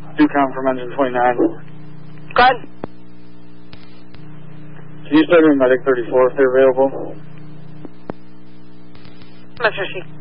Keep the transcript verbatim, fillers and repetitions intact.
Do count from engine twenty-nine. Go ahead. Can you start doing medic thirty-four if they're available? Mister C.